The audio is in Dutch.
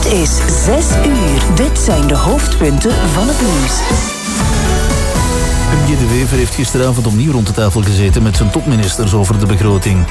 Het is 6 uur. Dit zijn de hoofdpunten van het nieuws. Premier De Wever heeft gisteravond opnieuw rond de tafel gezeten met zijn topministers over de begroting.